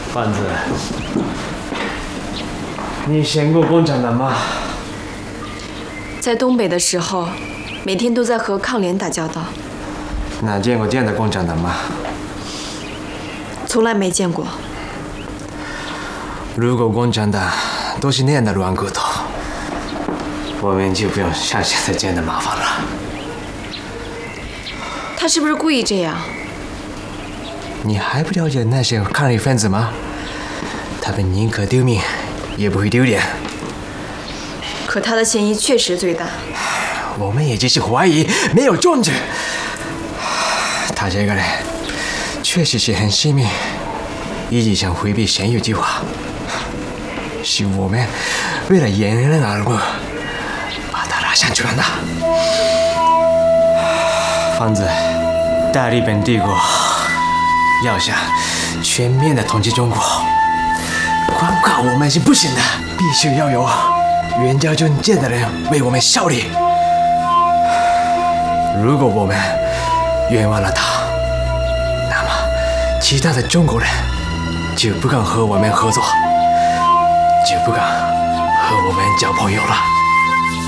范子，你见过共产党吗？ 在东北的时候，每天都在和抗联打交道。 那见过这样的共产党吗？ 从来没见过。 如果共产党都是那样的软骨头，我们就不用像现在这样的麻烦了。 他是不是故意这样？ 你还不了解那些抗日分子吗？他们宁可丢命，也不会丢脸。 可他的嫌疑确实最大。 我们也只是怀疑，没有证据。他这个人确实是很细密，一直想回避嫌疑计划。是我们为了掩人耳目，把他拉上船的。方子，大日本帝国要想全面的统治中国，光靠我们是不行的，必须要有袁家军这样的人为我们效力。如果我们冤枉了他，那么其他的中国人就不敢和我们合作，就不敢和我们交朋友了。